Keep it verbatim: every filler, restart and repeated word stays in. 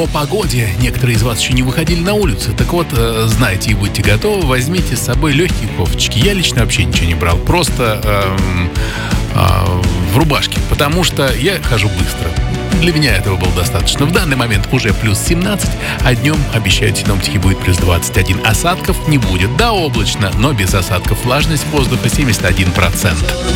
О погоде. Некоторые из вас еще не выходили на улицу. Так вот, э, знайте и будьте готовы, возьмите с собой легкие кофточки. Я лично вообще ничего не брал. Просто э, э, в рубашке. Потому что я хожу быстро. Для меня этого было достаточно. В данный момент уже плюс семнадцать, а днем, обещают синоптики, будет плюс двадцать один. Осадков не будет. Да, облачно, но без осадков. Влажность воздуха семьдесят один процент.